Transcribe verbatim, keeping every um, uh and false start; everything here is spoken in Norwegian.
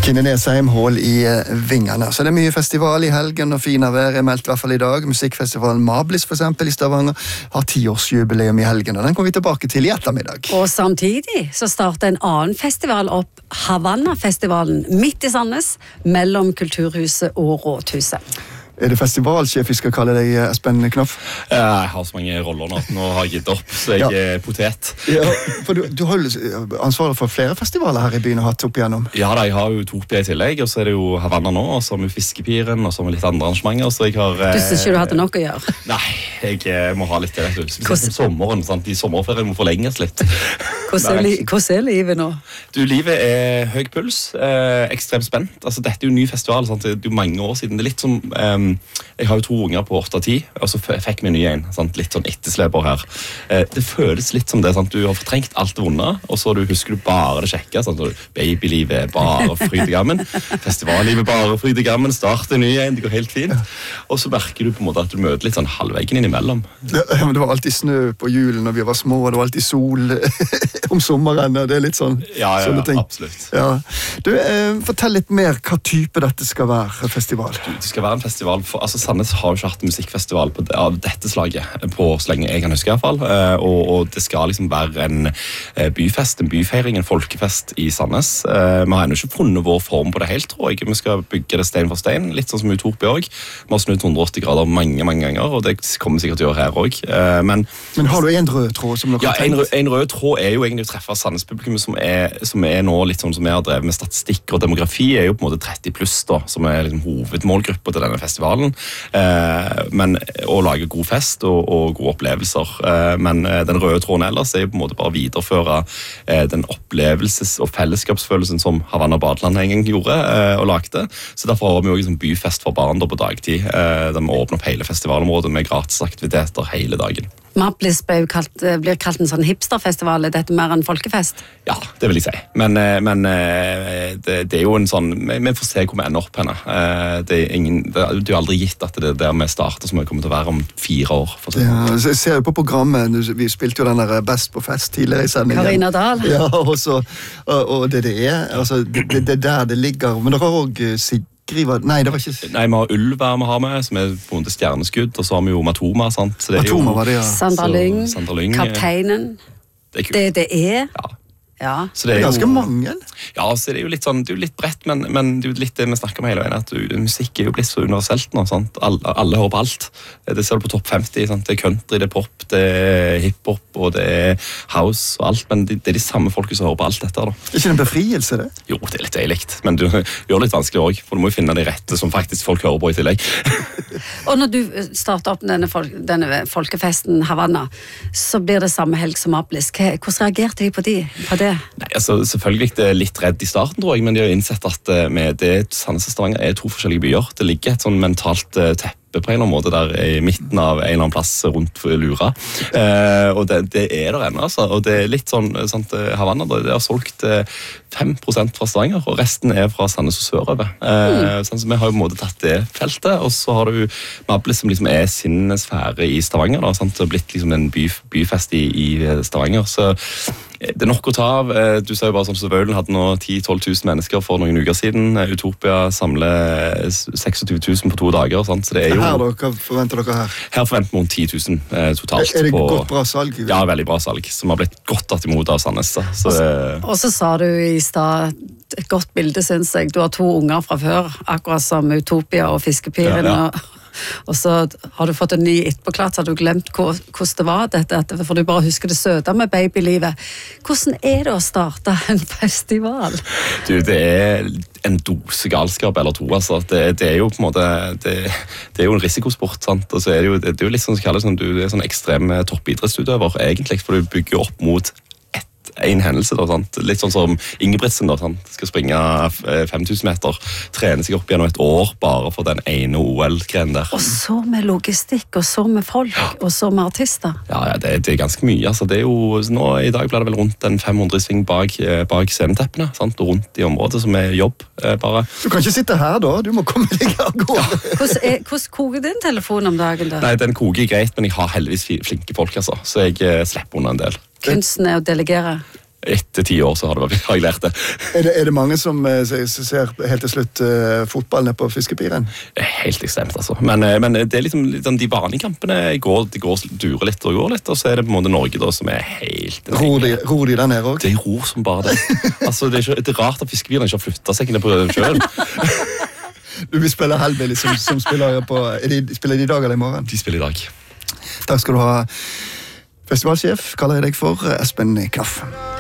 Kine Nesheim, hål i vingene. Så det er mye festival i helgen, og fine vær er meldt i hvert fall i dag. Musikkfestivalen Mablis for eksempel i Stavanger har tiårsjubileum i helgen, og den kommer vi tilbake til i ettermiddag. Og samtidig så starter en annen festival opp, Havanna-festivalen, midt i Sandnes, mellom Kulturhuset og Rådhuset. Er det festivalsjef vi skal kalle deg, Espen Knoff? Jeg har så mange roller nå. Nå har jeg gitt opp, så jeg ja. er potet. Ja, for du, du har jo ansvaret for flere festivaler her i byen og hatt opp igjennom. Ja, da, jeg har jo Utopia i tillegg, og så er det jo Havanna nå, og så har vi Fiskepiren, og så har vi litt andre arrangementer, så jeg har... Du synes ikke du hadde nok å gjøre? Nei, jeg må ha litt det, vet du. Spesielt om sommeren, sant? De sommerferien må forlenges litt. Hvordan er, li hvordan er livet nå? Du, livet er høy puls, eh, ekstremt spent. Altså, dette er jo en ny festival, sant? Det er jo mange år siden. Det er litt som... Eh, jeg har jo to unger på åtte og ti, og så fikk vi en ny en, sant? Litt sånn ettersleper her. Eh, det føles litt som det, sant? Du har fortrengt alt det vonde, og så du husker du bare det kjekke, sant? Babylivet er bare fryd og gammen, festivallivet er bare fryd og gammen, start en ny en, det går helt fint. Og så merker du på en måte at du møter litt sånn halvveggen innimellom. Ja, men det var alltid snø på julen når vi var små, og det var alltid sol om sommeren, og det er litt sånn ja, ja, sånne ting. Absolutt. Ja. Du, eh, fortell litt mer hva type dette skal være, festival. Det skal være en festival for, altså Sandnes har jo ikke hatt musikkfestival på, av dette slaget på så lenge jeg kan huske i hvert fall, og, og det skal liksom være en byfest, en byfeiring, en folkefest i Sandnes. Vi har ennå ikke funnet vår form på det helt, tror jeg. Vi skal bygge det stein for stein, litt sånn som Utopia også. Vi har snudd hundre og åtti grader mange, mange ganger, og det kommer vi sikkert til å gjøre her også. Men, Men har du en rød tråd som dere ja, en rød, en rød tråd er jo egentlig å treffe Sandnes-publikum som, som er nå litt sånn som vi har drevet med statistikk og demografi, er jo på en måte tretti pluss da, som er liksom hovedmålgruppa til denne festivalen. Eh, men å lage god fest og, og gode opplevelser. Eh, men den røde tråden ellers er jo på en måte bare å videreføre eh, den opplevelses- og fellesskapsfølelsen som Havanna Badeland en gang gjorde eh, og lagde. Så derfor har vi jo liksom byfest for barn da på dagtid. Eh, der vi åpner opp hele festivalområdet med gratis aktiviteter hele dagen. Mablis blir kalt, blir kalt en sånn hipsterfestival. Er dette mer en folkefest? Ja, det vil jeg si. Men, men det, det er jo en sånn... Vi får se hvor vi ender opp henne. Det er, ingen, det er jo aldri gitt at det er der vi starter, som vi kommer til å være om fire år. For ja, jeg ser jo på programmet, vi spilte jo den der Best på fest tidligere i sendingen. Karina Dahl. Ja, og, så, og, og det det er, altså, det, det, det der det ligger. Men dere har også Sig Nei, det var ikke... Nei, vi har Ulva vi har med, som er på en måte stjerneskudd, og så har vi jo Matoma, sant? Så det er Matoma jo, var det, ja. Sandra Lyng, Sandra Lyng, Kapteinen, det er kult. det det er. Ja. Ja. Så det er, det er ganske jo, mange. Ja, så det er jo litt sånn, det er jo litt bredt, men, men det er jo litt det vi snakker om hele veien, at du, musikk er jo blitt så universelt nå, sant? Alle, alle hører på alt. Det ser du på topp femti, sant? Det er country, det er pop, det er hiphop, og det er house og alt, men det, det er de samme folket som hører på alt dette da. Er ikke det en befrielse, det? Jo, det er litt deiligt, men du gjør det litt vanskelig også, for du må jo finne de rette som faktisk folk hører på i tillegg. Og når du starter opp denne, folk, denne folkefesten Havanna, så blir det samme helg som Mablis. Hvordan reagerte de på, de, på det? Nei, altså selvfølgelig det er litt redd i starten, tror jeg, men de har innsett at med det Sandnes og Stavanger er to forskjellige byer. Det ligger et sånn mentalt teppe på en måte der i midten av en eller annen plass rundt Lura. Eh, og det, det er der ennå, altså. Og det er litt sånn, sant, Havanna, det har solgt fem prosent fra Stavanger, og resten er fra Sandnes og sørover. Eh, mm. sånn, så vi har jo på en måte tatt det feltet, og så har du Mablis som liksom er sin sfære i Stavanger, da, sant? Det har blitt liksom en by, byfest i, i Stavanger, så det er nok å ta av. Du ser jo bare som Vølen hadde nå ti til tolv tusen mennesker for noen uker siden. Utopia samler tjueseks tusen på to dager. Sant? Så det er jo... Her da, hva forventer dere her? Her forventer vi om ti tusen eh, totalt. Er det på... godt bra salg? Ja, veldig bra salg, som har blitt godt tatt imot av Sandnes. Så, og, så, og så sa du i stad et godt bilde, synes jeg. Du har to unger fra før, akkurat som Utopia og Fiskepiren. Ja, ja. og... Og så har du fått en ny etterpåklatt, så har du glemt hvordan det var dette, for du bare husker det søte med babylivet. Hvordan er det å starte en festival? Du, det er en dose galskap eller to, altså. Det, det er jo på en måte, det, det er jo en risikosport, sant? Og så er det jo, det er jo litt sånn som kalles, du er sånn ekstrem toppidrettsutøver, egentlig, for du bygger opp mot en hendelse da, sant? Litt sånn som Ingebrigtsen da, sant? Skal springe fem tusen meter, trene seg opp gjennom et år bare for den ene O L-grenen der. Og så med logistikk, og så med folk, ja. Og så med artister. Ja, ja det, det er ganske mye, altså. Det er jo, nå i dag blir det vel rundt en fem hundre sving bak, bak sceneteppene, sant? Og rundt i området som er jobb, bare. Du kan ikke sitte her da, du må komme deg av gårde. Ja. Hvordan, er, hvordan koker din telefon om dagen da? Nei, den koker greit, men jeg har heldigvis flinke folk, altså. Så jeg slipper under en del. Kunsten er å delegere? etter ti år så har, det, har jeg lært det. Er det, er det mange som eh, ser helt til slutt uh, fotballene på Fiskepiren? Helt ekstremt, altså. Men, men det er liksom, liksom de vanlige kampene går, de går durer litt og går litt, og så er det på en måte Norge da, som er helt... Ror de, ror de der nede også? Det ror som bare det. Altså, det, er ikke, det er rart at Fiskepiren ikke har flyttet seg inn på den selv. Du vil spille Hellbilly som, som spiller på... De, spiller de i dag eller i morgen? De spiller i dag. Takk skal du ha. Festivalsjef kaller jeg deg for Espen Knaff.